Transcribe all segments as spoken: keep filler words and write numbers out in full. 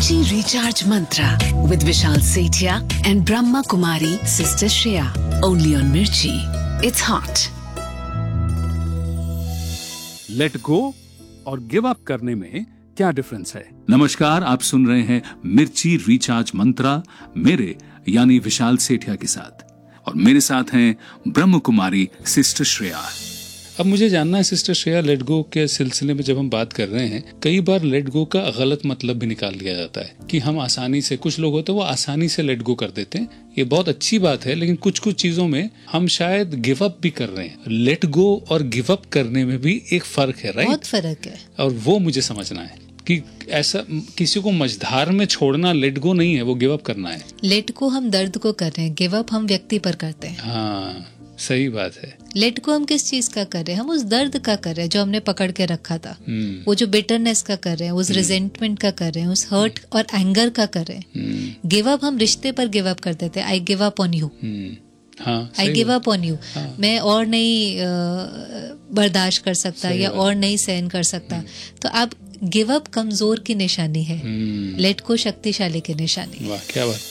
Mirchi Recharge Mantra with Vishal Sethia and Brahma Kumari Sister Shreya. Only on Mirchi. It's hot. Let go और give up करने में क्या difference है? नमस्कार, आप सुन रहे हैं मिर्ची रिचार्ज मंत्रा मेरे यानी विशाल सेठिया के साथ, और मेरे साथ हैं ब्रह्म कुमारी सिस्टर श्रेया। अब मुझे जानना है सिस्टर श्रेया, लेट गो के सिलसिले में जब हम बात कर रहे हैं, कई बार लेट गो का गलत मतलब भी निकाल लिया जाता है कि हम आसानी से, कुछ लोग होते हैं वो आसानी से लेट गो कर देते हैं। ये बहुत अच्छी बात है, लेकिन कुछ कुछ चीजों में हम शायद गिव अप भी कर रहे हैं। लेट गो और गिव अप करने में भी एक फर्क है, राइट? बहुत फर्क है, और वो मुझे समझना है कि ऐसा किसी को मझधार में छोड़ना लेट गो नहीं है, वो गिव अप करना है। लेट को हम दर्द को कर रहे हैं, गिव अप हम व्यक्ति पर करते हैं। हाँ, सही बात है। लेट को हम किस चीज का कर रहे हैं? हम उस दर्द का कर रहे हैं जो हमने पकड़ के रखा था, वो जो बिटरनेस का कर रहे हैं, उस रिजेंटमेंट का कर रहे हैं, उस हर्ट और एंगर का कर रहे हैं। गिव अप हम रिश्ते पर गिव अप कर देते हैं। I give up on you, I give up on you, मैं और नहीं बर्दाश्त कर सकता या और नहीं सहन कर सकता। तो अब गिव अप कमजोर की निशानी है, लेट को शक्तिशाली की निशानी। वाह, क्या बात।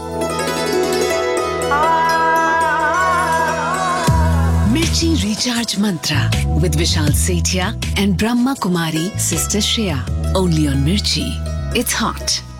Mirchi Recharge Mantra with Vishal Sethia and Brahma Kumari Sister Shreya. Only on Mirchi. It's hot.